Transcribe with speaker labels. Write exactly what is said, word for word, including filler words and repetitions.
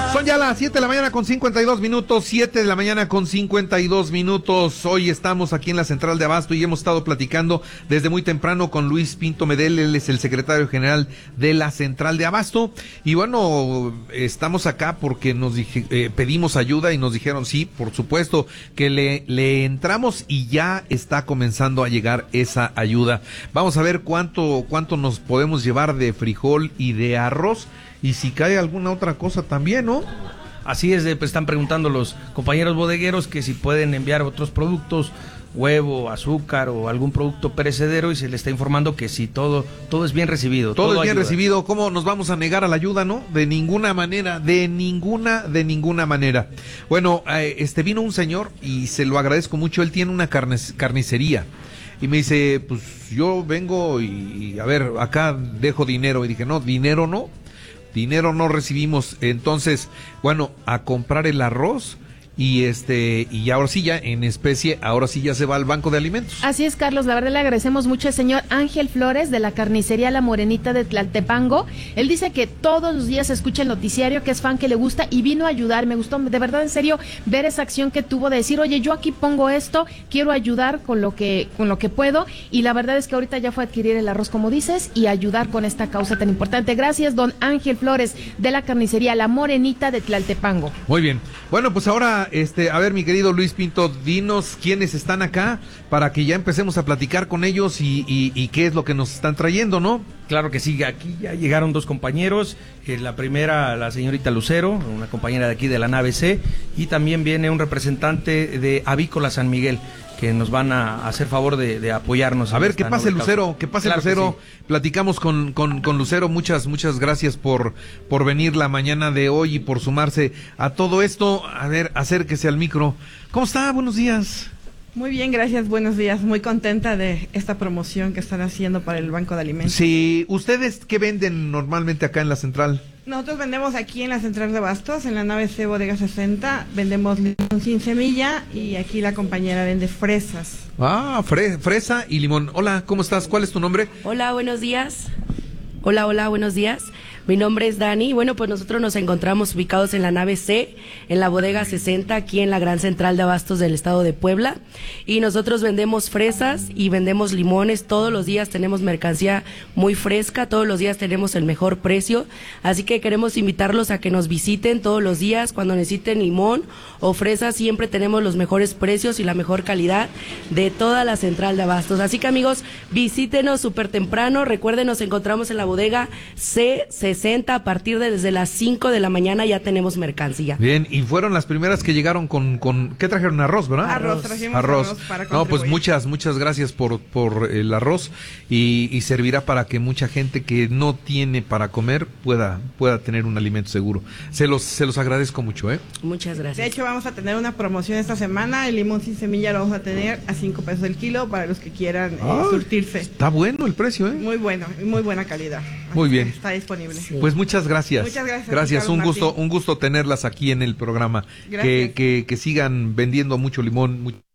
Speaker 1: Son ya las siete de la mañana con cincuenta y dos minutos, siete de la mañana con cincuenta y dos minutos. Hoy estamos aquí en la Central de Abasto y hemos estado platicando desde muy temprano con Luis Pinto Medel, él es el secretario general de la Central de Abasto. Y bueno, estamos acá porque nos dije, eh, pedimos ayuda y nos dijeron sí, por supuesto, que le, le entramos y ya está comenzando a llegar esa ayuda. Vamos a ver cuánto, cuánto nos podemos llevar de frijol y de arroz. Y si cae alguna otra cosa también, ¿no?
Speaker 2: Así es, pues están preguntando los compañeros bodegueros que si pueden enviar otros productos, huevo, azúcar o algún producto perecedero, y se le está informando que sí, todo todo es bien recibido.
Speaker 1: Todo, todo es bien
Speaker 2: ayuda.
Speaker 1: recibido. ¿Cómo nos vamos a negar a la ayuda, no? De ninguna manera, de ninguna, de ninguna manera. Bueno, eh, este vino un señor y se lo agradezco mucho, él tiene una carne, carnicería. Y me dice, pues yo vengo y, y a ver, acá dejo dinero. Y dije, no, dinero no. Dinero no recibimos, entonces, bueno, a comprar el arroz y este y ahora sí ya en especie, ahora sí ya se va al banco de alimentos.
Speaker 3: Así es, Carlos, la verdad le agradecemos mucho al señor Ángel Flores de la carnicería La Morenita de Tlaltepango. Él dice que todos los días escucha el noticiario, que es fan, que le gusta y vino a ayudar. Me gustó, de verdad, en serio, ver esa acción que tuvo de decir, oye, yo aquí pongo esto, quiero ayudar con lo que con lo que puedo, y la verdad es que ahorita ya fue a adquirir el arroz, como dices, y ayudar con esta causa tan importante. Gracias, don Ángel Flores de la carnicería La Morenita de Tlaltepango.
Speaker 1: Muy bien. Bueno, pues ahora Este, a ver, mi querido Luis Pinto, dinos quiénes están acá para que ya empecemos a platicar con ellos y, y, y qué es lo que nos están trayendo, ¿no?
Speaker 2: Claro que sí, aquí ya llegaron dos compañeros, eh, la primera, la señorita Lucero, una compañera de aquí de la nave C, y también viene un representante de Avícola San Miguel, que nos van a hacer favor de, de apoyarnos.
Speaker 1: A ver, que pase Lucero, que pase
Speaker 2: claro
Speaker 1: Lucero,
Speaker 2: que sí.
Speaker 1: Platicamos con, con, con Lucero, muchas, muchas gracias por, por venir la mañana de hoy y por sumarse a todo esto. A ver, acérquese al micro. ¿Cómo está? Buenos días.
Speaker 4: Muy bien, gracias, buenos días. Muy contenta de esta promoción que están haciendo para el Banco de Alimentos.
Speaker 1: Sí, ¿ustedes qué venden normalmente acá en la central?
Speaker 4: Nosotros vendemos aquí en la Central de Abastos, en la nave C Bodega sesenta, vendemos limón sin semilla y aquí la compañera vende fresas.
Speaker 1: Ah, fre fresa y limón. Hola, ¿cómo estás? ¿Cuál es tu nombre?
Speaker 5: Hola, buenos días. Hola, hola, buenos días. Mi nombre es Dani. Bueno, pues nosotros nos encontramos ubicados en la nave C, en la bodega sesenta, aquí en la Gran Central de Abastos del estado de Puebla. Y nosotros vendemos fresas y vendemos limones. Todos los días tenemos mercancía muy fresca, todos los días tenemos el mejor precio. Así que queremos invitarlos a que nos visiten todos los días. Cuando necesiten limón o fresas, siempre tenemos los mejores precios y la mejor calidad de toda la Central de Abastos. Así que, amigos, visítenos súper temprano. Recuerden, nos encontramos en la bodega C sesenta. A partir de desde las cinco de la mañana ya tenemos mercancía.
Speaker 1: Bien, y fueron las primeras que llegaron con, con ¿qué trajeron? Arroz, ¿verdad?
Speaker 4: Arroz, trajimos
Speaker 1: arroz.
Speaker 4: arroz para
Speaker 1: No, pues
Speaker 4: contribuir.
Speaker 1: muchas, muchas gracias por, por el arroz y, y servirá para que mucha gente que no tiene para comer pueda, pueda tener un alimento seguro. Se los, se los agradezco mucho, ¿eh?
Speaker 5: Muchas gracias.
Speaker 4: De hecho, vamos a tener una promoción esta semana. El limón sin semilla lo vamos a tener a cinco pesos el kilo para los que quieran eh,
Speaker 1: Ah,
Speaker 4: surtirse.
Speaker 1: Está bueno el precio, ¿eh?
Speaker 4: Muy bueno, y muy buena calidad.
Speaker 1: Muy
Speaker 4: Así
Speaker 1: bien.
Speaker 4: que está disponible.
Speaker 5: Sí.
Speaker 1: Pues muchas gracias.
Speaker 4: Muchas gracias,
Speaker 1: Gracias,
Speaker 4: Carlos
Speaker 1: un gusto,
Speaker 4: Martín.
Speaker 1: un gusto tenerlas aquí en el programa.
Speaker 4: Gracias.
Speaker 1: Que, que, que sigan vendiendo mucho limón. Mucho